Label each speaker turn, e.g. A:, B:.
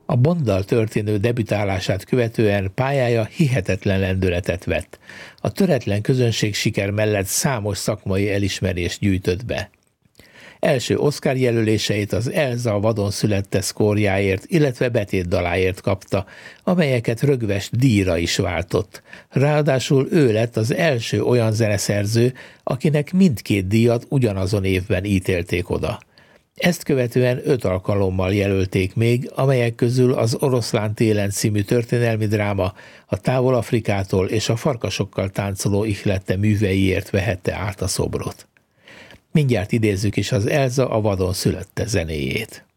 A: A Bonddal történő debütálását követően pályája hihetetlen lendületet vett. A töretlen közönség siker mellett számos szakmai elismerést gyűjtött be. Első Oscar jelöléseit az Elza a vadon születte szkórjáért, illetve betétdaláért kapta, amelyeket rögvest díjra is váltott. Ráadásul ő lett az első olyan zeneszerző, akinek mindkét díjat ugyanazon évben ítélték oda. Ezt követően 5 alkalommal jelölték még, amelyek közül az Oroszlán télen című történelmi dráma, a Távol-Afrikától és a farkasokkal táncoló ihlette műveiért vehette át a szobrot. Mindjárt idézzük is az Elza a vadon születte zenéjét.